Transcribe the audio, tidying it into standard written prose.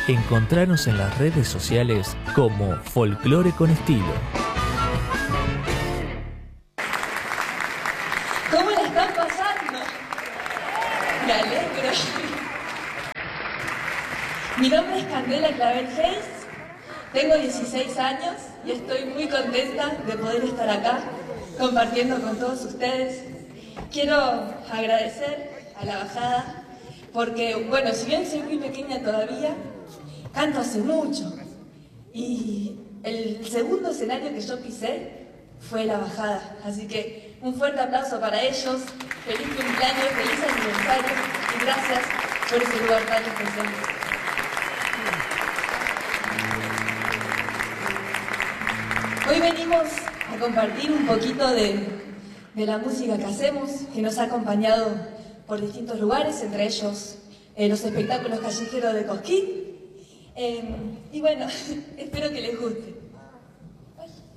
Encontranos en las redes sociales como Folclore con Estilo. ¿Cómo la están pasando? Me alegro. Mi nombre es Candela Clavel Hayes, tengo 16 años y estoy muy contenta de poder estar acá compartiendo con todos ustedes. Quiero agradecer a la bajada porque, bueno, si bien soy muy pequeña todavía, canto hace mucho. Y el segundo escenario que yo pisé fue la bajada. Así que un fuerte aplauso para ellos. Feliz cumpleaños, feliz aniversario y gracias por ese lugar tan especial. Hoy venimos a compartir un poquito de la música que hacemos, que nos ha acompañado por distintos lugares, entre ellos los espectáculos callejeros de Cosquín. Y bueno, espero que les guste.